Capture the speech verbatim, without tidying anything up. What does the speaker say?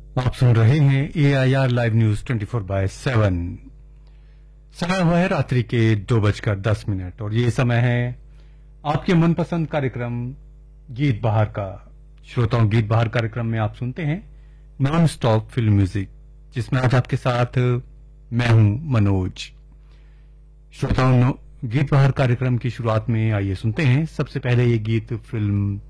आप सुन रहे हैं ए I R live news twenty four by seven. समय हुआ है रात्रि के दो बजकर दस मिनट और ये समय है आपके मनपसंद कार्यक्रम गीत बहार का। श्रोताओं, गीत बहार कार्यक्रम में आप सुनते हैं नॉन स्टॉप फिल्म म्यूजिक, जिसमें आज आपके साथ मैं हूं मनोज। श्रोताओं, गीत बहार कार्यक्रम की शुरुआत में आइए सुनते हैं सबसे पहले ये गीत फिल्म